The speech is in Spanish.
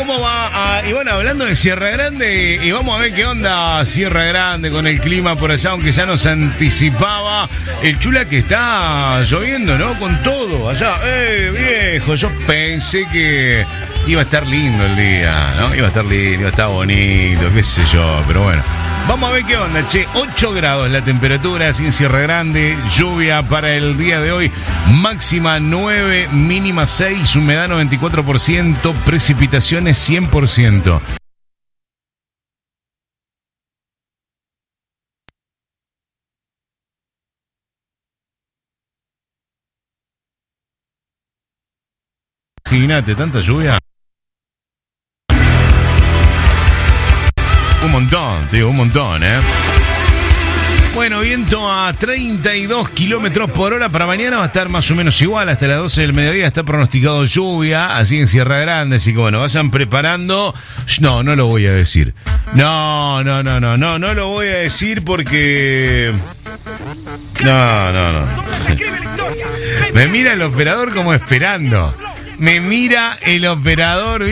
cómo va. Y bueno, hablando de Sierra Grande, y vamos a ver qué onda Sierra Grande con el clima por allá, aunque ya nos anticipaba el Chula que está lloviendo, ¿no? Con todo allá. Viejo, yo pensé que iba a estar lindo el día, ¿no? Iba a estar lindo, iba a estar bonito, qué sé yo, pero bueno. Vamos a ver qué onda, che. 8 grados la temperatura así en Sierra Grande. Lluvia para el día de hoy. Máxima 9, mínima 6, humedad 94%, precipitaciones 100%. Imagínate, tanta lluvia. Un montón, digo, un montón, ¿eh? Bueno, viento a 32 kilómetros por hora. Para mañana va a estar más o menos igual. Hasta las 12 del mediodía está pronosticado lluvia, así en Sierra Grande. Así que bueno, vayan preparando. No lo voy a decir. No lo voy a decir porque... No. Me mira el operador como esperando. Me mira el operador.